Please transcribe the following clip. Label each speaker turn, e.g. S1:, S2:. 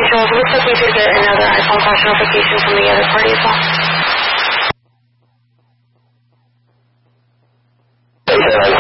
S1: Control, it looks like we did get another iPhone crash notification from the other party as well.